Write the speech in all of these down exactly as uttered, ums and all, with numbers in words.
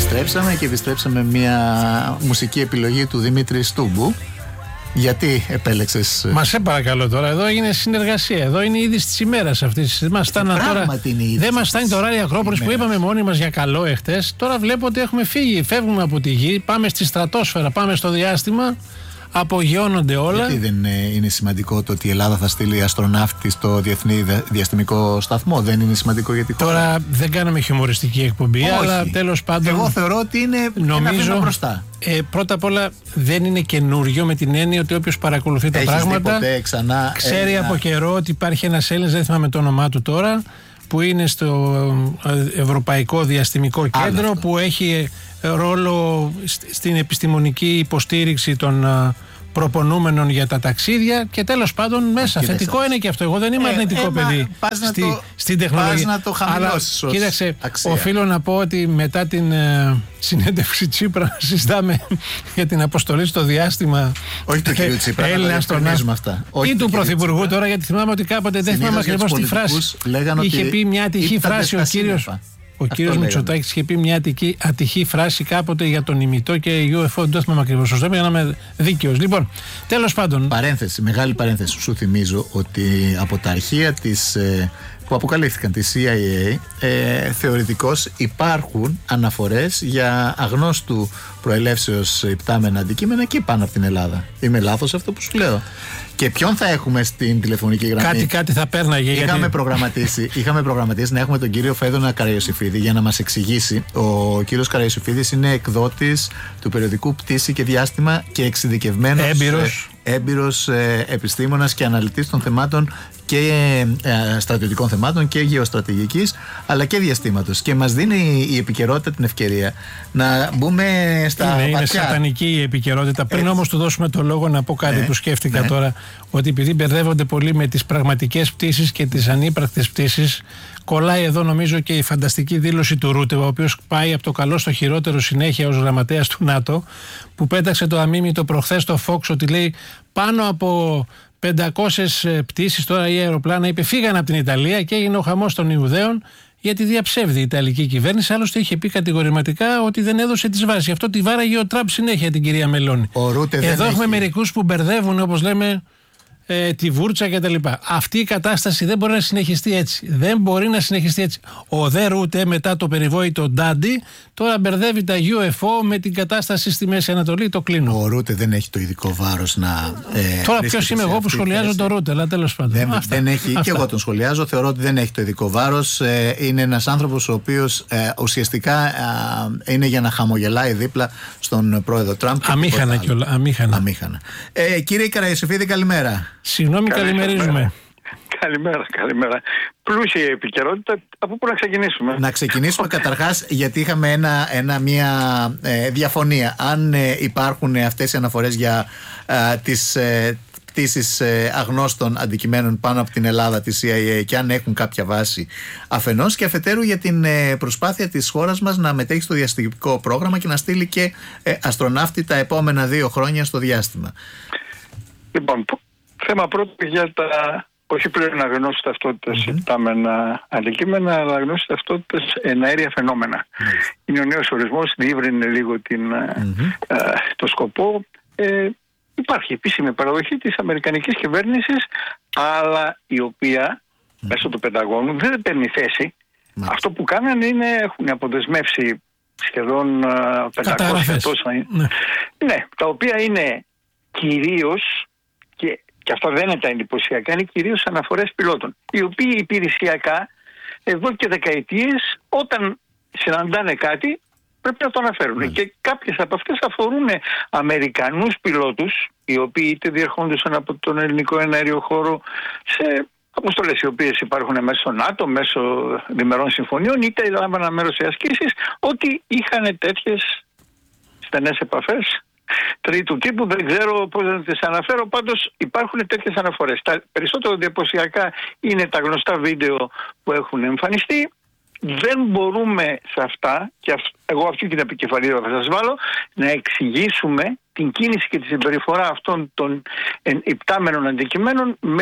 επιστρέψαμε και επιστρέψαμε μια μουσική επιλογή του Δημήτρη Στούμπου. Γιατί επέλεξες? Μα σε παρακαλώ τώρα, εδώ έγινε συνεργασία. Εδώ είναι η είδηση της ημέρας αυτή. Δεν μας φτάνει τώρα. Δεν μας φτάνει το ωράριο Ακρόπολης που είπαμε μόνοι μας για καλό εχθές. Τώρα βλέπω ότι έχουμε φύγει. Φεύγουμε από τη γη, πάμε στη στρατόσφαιρα, πάμε στο διάστημα. Απογειώνονται όλα. Γιατί δεν είναι σημαντικό το ότι η Ελλάδα θα στείλει αστροναύτη στο Διεθνή Διαστημικό Σταθμό? Δεν είναι σημαντικό γιατί. Τώρα δεν κάναμε χιουμοριστική εκπομπή. Όχι. Αλλά τέλος πάντων. Εγώ θεωρώ ότι είναι νομίζω, ένα βήμα μπροστά. Ε, πρώτα απ' όλα δεν είναι καινούριο, με την έννοια ότι όποιος παρακολουθεί τα Έχεις πράγματα ποτέ, ξανά, ξέρει ένα... από καιρό ότι υπάρχει ένας Έλληνας, δεν θυμάμαι το όνομά του τώρα, που είναι στο Ευρωπαϊκό Διαστημικό Κέντρο, αυτό. που έχει ρόλο στην επιστημονική υποστήριξη των προπονούμενων για τα ταξίδια και τέλος πάντων μέσα. Κοίταξε, θετικό είναι και αυτό. Εγώ δεν είμαι ε, αρνητικό ε, παιδί στη, το, στην τεχνολογία. Πας να το χαμηλώσεις. Αλλά κοίταξε, αξία. Οφείλω να πω ότι μετά την ε, συνέντευξη Τσίπρα συζητάμε για την αποστολή στο διάστημα. Όχι του κ. Τσίπρα, Έλληνα στον αυτά. Ή του Πρωθυπουργού τώρα, γιατί θυμάμαι ότι κάποτε δεν θυμάμαι ακριβώς τη φράση. Είχε πει μια ατυχή φράση ο κύριος. Ο κύριος Μητσοτάκης είχε πει μια ατυχή, ατυχή φράση κάποτε για τον ημιτό και γιου εφ ο, δεν το θυμάμαι ακριβώς σωστό, για να είμαι δίκαιος. Λοιπόν, τέλος πάντων. Παρένθεση, μεγάλη παρένθεση. Σου θυμίζω ότι από τα αρχεία της, που αποκαλύφθηκαν τη σι άι έι, ε, θεωρητικώς υπάρχουν αναφορές για αγνώστου προελεύσεως υπτάμενα αντικείμενα και πάνω από την Ελλάδα. Είμαι λάθος αυτό που σου λέω? Και ποιον θα έχουμε στην τηλεφωνική γραμμή? Κάτι, κάτι θα πέρναγε. Είχαμε, γιατί... προγραμματίσει, είχαμε προγραμματίσει να έχουμε τον κύριο Φέδωνα Καραϊοσυφίδη για να μας εξηγήσει. Ο κύριος Καραϊοσυφίδης είναι εκδότης του περιοδικού Πτήση και Διάστημα και εξειδικευμένος έμπειρος, ε, έμπειρος ε, επιστήμονας και αναλυτής των θεμάτων και ε, στρατιωτικών θεμάτων και γεωστρατηγικής αλλά και διαστήματος. Και μας δίνει η επικαιρότητα την ευκαιρία να μπούμε στα είναι, βαθιά. Είναι σατανική η επικαιρότητα. Πριν όμως του δώσουμε το λόγο να πω κάτι ναι, που σκέφτηκα ναι. τώρα, ότι επειδή μπερδεύονται πολύ με τις πραγματικές πτήσεις και τις ανύπαρκτες πτήσεις, κολλάει εδώ νομίζω και η φανταστική δήλωση του Ρούτε, ο οποίος πάει από το καλό στο χειρότερο συνέχεια ως γραμματέας του ΝΑΤΟ, που πέταξε το αμίμητο προχθές στο Fox ότι λέει πάνω από πεντακόσιες πτήσεις τώρα ή αεροπλάνα, είπε, φύγαν από την Ιταλία και έγινε ο χαμός των Ιουδαίων, γιατί διαψεύδει η Ιταλική κυβέρνηση. Άλλωστε είχε πει κατηγορηματικά ότι δεν έδωσε τις βάσεις. Αυτό τη βάραγε ο Τραμπ συνέχεια την κυρία Μελώνη. Εδώ έχουμε έχει... μερικούς που μπερδεύουν, όπως λέμε, ε, τη βούρτσα κτλ. Αυτή η κατάσταση δεν μπορεί να συνεχιστεί έτσι. Δεν μπορεί να συνεχιστεί έτσι. Ο δε Ρούτε μετά το περιβόητο Ντάντι τώρα μπερδεύει τα γιου εφ ο με την κατάσταση στη Μέση Ανατολή. Το κλείνω. Ο Ρούτε δεν έχει το ειδικό βάρος να. Ε, τώρα ποιος είμαι εγώ που σχολιάζω θέση. Το Ρούτε, αλλά τέλος πάντων. Δεν, αυτά, δεν έχει, αυτά. Και εγώ τον σχολιάζω. Θεωρώ ότι δεν έχει το ειδικό βάρος. Ε, είναι ένας άνθρωπος ο οποίος ε, ουσιαστικά ε, είναι για να χαμογελάει δίπλα στον πρόεδρο Τραμπ. Αμήχανα κιόλα. Αμήχανα. Αμήχανα. Ε, κύριε Καραϊοσυφίδη, καλημέρα. Συγγνώμη, καλημερίζουμε. Καλημέρα, καλημέρα. Πλούσια η επικαιρότητα. Από πού να ξεκινήσουμε? Να ξεκινήσουμε καταρχάς, γιατί είχαμε ένα, ένα, μια ε, διαφωνία. Αν ε, υπάρχουν αυτές οι αναφορές για ε, τις ε, πτήσεις ε, αγνώστων αντικειμένων πάνω από την Ελλάδα της σι άι έι και αν έχουν κάποια βάση αφενός, και αφετέρου για την ε, προσπάθεια της χώρας μας να μετέχει στο διαστημικό πρόγραμμα και να στείλει και ε, αστροναύτη τα επόμενα δύο χρόνια στο διάστημα. Λοιπόν, θέμα πρώτο για τα όχι πλέον αγνώστες ταυτότητες mm-hmm. υπτάμενα αντικείμενα, αλλά αγνώστες ταυτότητες εναέρια φαινόμενα. Mm-hmm. Είναι ο νέος ορισμός, διεύρυνε λίγο την, mm-hmm. α, το σκοπό. Ε, υπάρχει επίσημη παραδοχή της αμερικανικής κυβέρνησης, αλλά η οποία mm-hmm. μέσω του Πενταγώνου δεν παίρνει θέση. Mm-hmm. Αυτό που κάνανε είναι, έχουν αποδεσμεύσει σχεδόν πεντακόσια τόσα. Ναι. ναι, τα οποία είναι κυρίως, και, και αυτά δεν είναι τα εντυπωσιακά, είναι κυρίως αναφορές πιλότων, οι οποίοι υπηρεσιακά εδώ και δεκαετίες όταν συναντάνε κάτι πρέπει να το αναφέρουν. Mm. Και κάποιες από αυτές αφορούν Αμερικανούς πιλότους, οι οποίοι είτε διερχόντουσαν από τον ελληνικό εναέριο χώρο σε αποστολές οι οποίες υπάρχουν μέσω στο ΝΑΤΟ, μέσω διμερών συμφωνιών, είτε λάμβαναν μέρος σε ασκήσεις, ότι είχαν τέτοιες στενές επαφές τρίτου τύπου. Δεν ξέρω πώς να τις αναφέρω, πάντως υπάρχουν τέτοιες αναφορές. Τα περισσότερο εντυπωσιακά είναι τα γνωστά βίντεο που έχουν εμφανιστεί. Δεν μπορούμε σε αυτά, και εγώ αυτή την επικεφαλίδα θα σας βάλω, να εξηγήσουμε την κίνηση και τη συμπεριφορά αυτών των υπτάμενων αντικειμένων με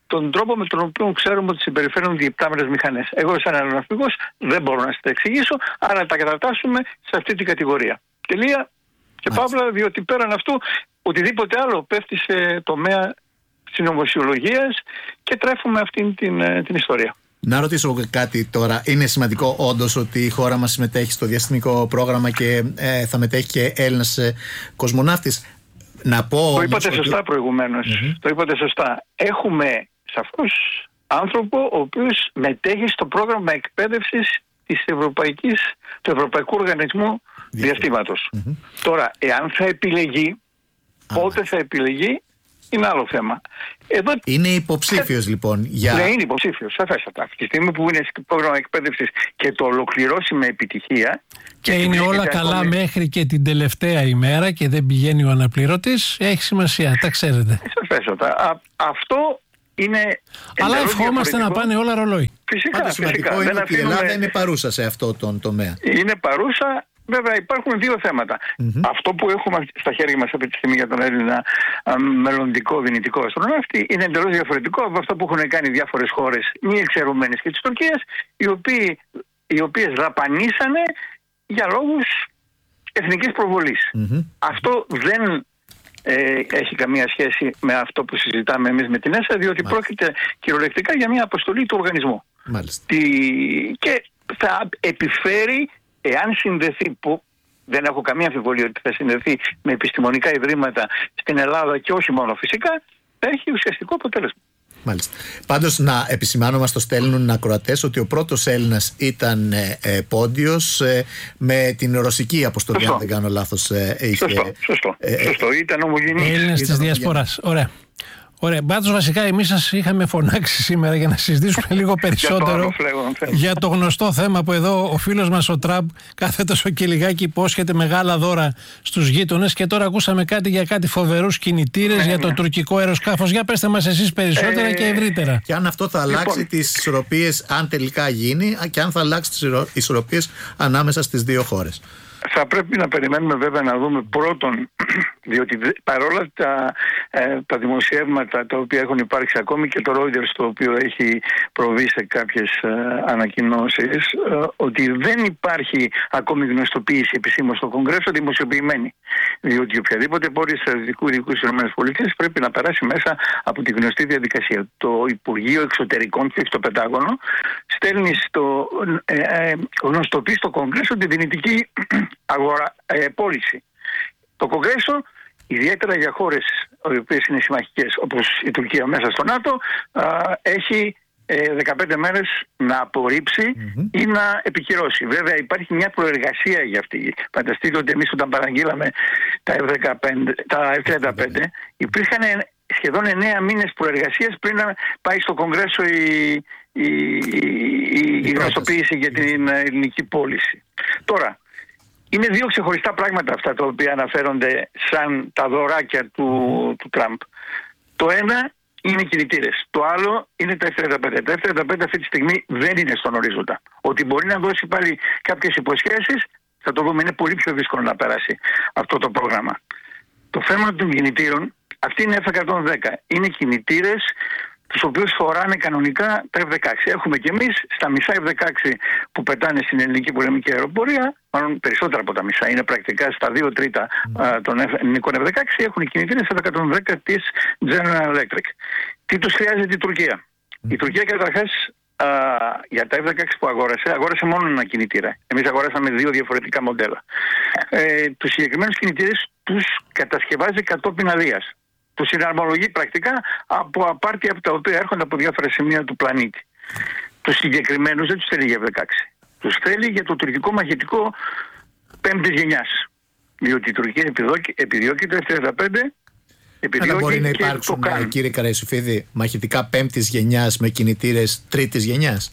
τον τρόπο με τον οποίο ξέρουμε ότι συμπεριφέρουν διεπτάμενες μηχανές. Εγώ, σαν αεροναυπηγός, δεν μπορώ να σας τα εξηγήσω, άρα τα κατατάσσουμε σε αυτή την κατηγορία. Τελεία και παύλα, διότι πέραν αυτού, οτιδήποτε άλλο πέφτει σε τομέα συνωμοσιολογίας και τρέφουμε αυτή την, την ιστορία. Να ρωτήσω κάτι τώρα. Είναι σημαντικό όντως ότι η χώρα μας συμμετέχει στο διαστημικό πρόγραμμα και ε, θα μετέχει και Έλληνας ε, κοσμοναύτης. Να πω, το είπατε ότι... σωστά προηγουμένως. Mm-hmm. Το είπατε σωστά. Έχουμε σαφώς άνθρωπο ο οποίος μετέχει στο πρόγραμμα εκπαίδευσης της Ευρωπαϊκής, του Ευρωπαϊκού Οργανισμού Διαστήματος. Mm-hmm. Τώρα, εάν θα επιλεγεί, ah, πότε θα επιλεγεί, είναι άλλο θέμα. Εδώ... Είναι υποψήφιος θα... λοιπόν για... Ναι, είναι υποψήφιος, σαφέστατα. Αυτή τη στιγμή που είναι στο πρόγραμμα εκπαίδευσης και το ολοκληρώσει με επιτυχία... Και, και είναι όλα καλά ακόμη... μέχρι και την τελευταία ημέρα και δεν πηγαίνει ο αναπληρωτής, έχει σημασία, τα ξέρετε. Σαφέστατα. Αυτό είναι... Αλλά ευχόμαστε να πάνε όλα ρολόι. Φυσικά, Πάντως φυσικά. σημαντικό είναι δεν ότι η αφήνουμε... Ελλάδα είναι παρούσα σε αυτό τον τομέα. Είναι παρούσα. Βέβαια υπάρχουν δύο θέματα. Mm-hmm. Αυτό που έχουμε στα χέρια μας αυτή τη στιγμή για τον Έλληνα α, μελλοντικό δυνητικό αστροναύτη είναι εντελώς διαφορετικό από αυτό που έχουν κάνει διάφορες χώρες μη εξαιρουμένες και της Τουρκίας, οι, οποίοι, οι οποίες δαπανίσανε για λόγους εθνικής προβολής. Mm-hmm. Αυτό δεν ε, έχει καμία σχέση με αυτό που συζητάμε εμείς με την ΕΣΑ, διότι Μάλιστα. πρόκειται κυριολεκτικά για μια αποστολή του οργανισμού. Τη... Και θα επιφέρει, εάν συνδεθεί, που δεν έχω καμία αμφιβολία ότι θα συνδεθεί με επιστημονικά ιδρύματα στην Ελλάδα και όχι μόνο φυσικά, θα έχει ουσιαστικό αποτέλεσμα. Μάλιστα. Πάντως να επισημάνω, μας το στέλνουν ακροατές, ότι ο πρώτος Έλληνας ήταν ε, ε, Πόντιος ε, με την ρωσική αποστολή, αν δεν κάνω λάθος. Ε, είχε, σωστό, σωστό, ε, σωστό. Ήταν ομογενής. Έλληνας της Διασποράς. Ωραία. Ωραία. Πάντως βασικά εμείς σας είχαμε φωνάξει σήμερα για να συζητήσουμε λίγο περισσότερο για, για το γνωστό θέμα που εδώ ο φίλος μας ο Τραμπ κάθε τόσο και λιγάκι υπόσχεται μεγάλα δώρα στους γείτονες, και τώρα ακούσαμε κάτι για κάτι φοβερούς κινητήρες, ναι, για το ναι. τουρκικό αεροσκάφος. Για πέστε μας εσείς περισσότερα ε, και ευρύτερα. Και αν αυτό θα λοιπόν. αλλάξει τις ισορροπίες, αν τελικά γίνει, και αν θα αλλάξει τις ισορροπίες ανάμεσα στις δύο χώρες. Θα πρέπει να περιμένουμε βέβαια να δούμε πρώτον, διότι παρόλα τα, ε, τα δημοσιεύματα τα οποία έχουν υπάρξει, ακόμη και το Reuters το οποίο έχει προβεί σε κάποιες ε, ανακοινώσεις, ε, ότι δεν υπάρχει ακόμη γνωστοποίηση επισήμως στο Κογκρέσο δημοσιοποιημένη. Διότι οποιαδήποτε πόρια στρατιωτικού ειδικού στις ΗΠΑ πρέπει να περάσει μέσα από τη γνωστή διαδικασία. Το Υπουργείο Εξωτερικών και στο Πεντάγωνο στέλνει στο, ε, ε, γνωστοποιεί στο Κογκρέσο τη δυνητική αγορά, ε, πώληση. Το Κογκρέσο, ιδιαίτερα για χώρες οι οποίες είναι συμμαχικές όπως η Τουρκία μέσα στο ΝΑΤΟ, α, έχει ε, δεκαπέντε μέρες να απορρίψει mm-hmm. ή να επικυρώσει. Βέβαια υπάρχει μια προεργασία για αυτή. Φανταστείτε ότι εμείς όταν παραγγείλαμε τα εφ δεκαπέντε, τα εφ τριάντα πέντε υπήρχαν σχεδόν εννέα μήνες προεργασίας πριν να πάει στο Κογκρέσο η, η, η, η γνωστοποίηση για την ελληνική πώληση. Τώρα, είναι δύο ξεχωριστά πράγματα αυτά τα οποία αναφέρονται σαν τα δωράκια του, του Τραμπ. Το ένα είναι κινητήρες. Το άλλο είναι τα εφ τριάντα πέντε. Τα εφ τριάντα πέντε αυτή τη στιγμή δεν είναι στον ορίζοντα. Ότι μπορεί να δώσει πάλι κάποιες υποσχέσεις, θα το δούμε, είναι πολύ πιο δύσκολο να περάσει αυτό το πρόγραμμα. Το θέμα των κινητήρων, αυτή είναι εφ εκατόν δέκα. Είναι κινητήρες τους οποίους φοράνε κανονικά τα εφ δεκαέξι. Έχουμε και εμείς στα μισά εφ δεκαέξι που πετάνε στην ελληνική πολεμική αεροπορία, μάλλον περισσότερα από τα μισά, είναι πρακτικά στα δύο τρίτα mm. των ελληνικών εφ δεκαέξι, έχουν κινητήρες εφ εκατόν δέκα της General Electric. Τι τους χρειάζεται η Τουρκία? Mm. Η Τουρκία καταρχάς α, για τα εφ δεκαέξι που αγόρασε, αγόρασε μόνο ένα κινητήρα. Εμείς αγοράσαμε δύο διαφορετικά μοντέλα. Ε, τους συγκεκριμένους κινητήρες τους κατασκευάζει κατόπιν αδείας. Του συναρμολογεί πρακτικά από απάρτια από τα οποία έρχονται από διάφορα σημεία του πλανήτη. Τους συγκεκριμένους δεν τους θέλει για εφ δεκαέξι. Τους θέλει για το τουρκικό μαχητικό πέμπτης γενιάς. Διότι η Τουρκία επιδιώκει το εφ τριάντα πέντε. Αλλά μπορεί να υπάρξουν, κύριε Καραϊσουφίδη, μαχητικά πέμπτης γενιάς με κινητήρες τρίτης γενιάς?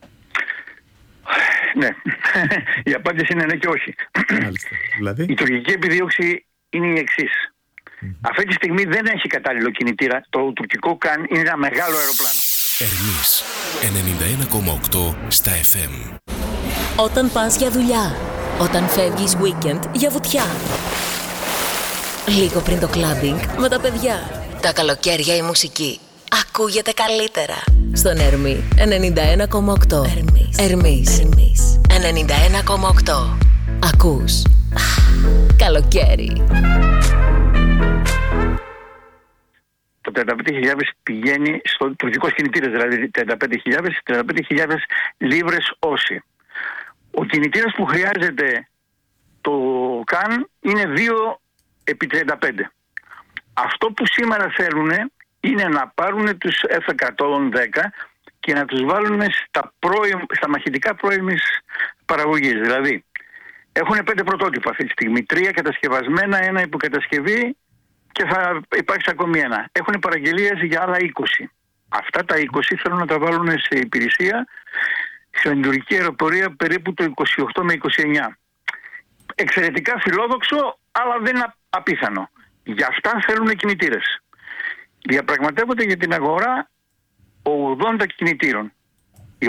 Ναι. Η απάντηση είναι ναι και όχι. Μάλιστα. Δηλαδή? Η τουρκική επιδίωξη είναι η εξής. Mm-hmm. Αυτή τη στιγμή δεν έχει κατάλληλο κινητήρα. Το τουρκικό καν είναι ένα μεγάλο αεροπλάνο. Ερμής ενενήντα ένα κόμμα οκτώ στα εφ εμ. Όταν πας για δουλειά, όταν φεύγεις weekend για βουτιά, λίγο πριν το κλάμπινγκ με τα παιδιά, τα καλοκαίρια η μουσική. ακούγεται καλύτερα. Στον Ερμή ενενήντα ένα κόμμα οκτώ. Ερμής. Ερμής. Ερμής. ενενήντα ένα κόμμα οκτώ. Ακούς. Καλοκαίρι. Το τριάντα πέντε χιλιάδες πηγαίνει στο τουρκικό κινητήρα, δηλαδή τριάντα πέντε χιλιάδες, τριάντα πέντε χιλιάδες λίβρες όσοι. Ο κινητήρας που χρειάζεται το καν είναι δύο επί τριάντα πέντε. Αυτό που σήμερα θέλουν είναι να πάρουν τους εφ εκατόν δέκα και να τους βάλουν στα, πρώιμ, στα μαχητικά πρώιμης παραγωγής. Δηλαδή, έχουν πέντε πρωτότυπα αυτή τη στιγμή. Τρία κατασκευασμένα, ένα υποκατασκευή και θα υπάρξει ακόμη ένα. Έχουν παραγγελίες για άλλα είκοσι. Αυτά τα είκοσι θέλουν να τα βάλουν σε υπηρεσία στην τουρκική αεροπορία περίπου το είκοσι οκτώ με είκοσι εννιά. Εξαιρετικά φιλόδοξο, αλλά δεν είναι απίθανο. Γι' αυτά θέλουν κινητήρες. Διαπραγματεύονται για την αγορά ογδόντα κινητήρων.